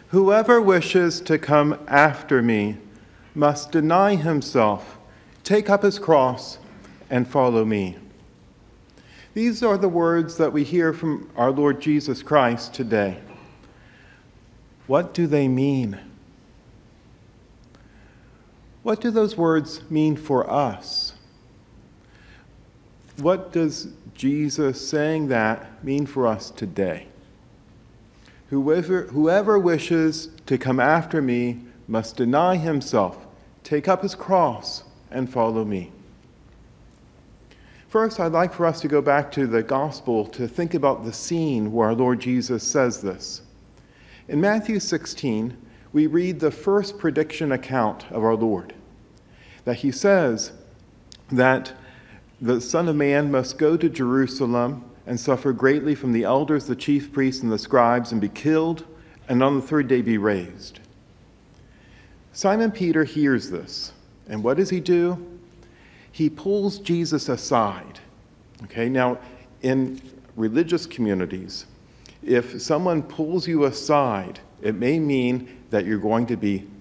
Whoever wishes to come after me must deny himself, take up his cross, and follow me. These are the words that we hear from our Lord Jesus Christ today. What do they mean? What do those words mean for us? What does Jesus saying that mean for us today? Whoever wishes to come after me must deny himself, take up his cross, and follow me. First, I'd like for us to go back to the gospel to think about the scene where our Lord Jesus says this. In Matthew 16, we read the first prediction account of our Lord, that he says that the Son of Man must go to Jerusalem and suffer greatly from the elders, the chief priests, and the scribes, and be killed, and on the third day be raised. Simon Peter hears this, and what does he do? He pulls Jesus aside. Okay, now in religious communities, if someone pulls you aside, it may mean that you're going to be